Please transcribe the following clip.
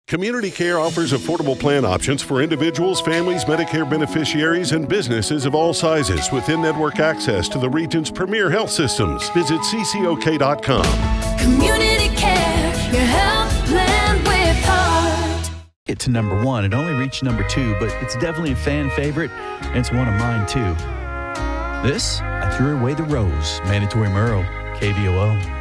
Community Care offers affordable plan options for individuals, families, Medicare beneficiaries, and businesses of all sizes with in-network access to the region's premier health systems. Visit ccok.com. Community Care, your health plan with heart. It to number 1. It only reached number 2, but it's definitely a fan favorite, and it's one of mine too. This, I Threw Away the Rose, Mandatory Merle, KVOO.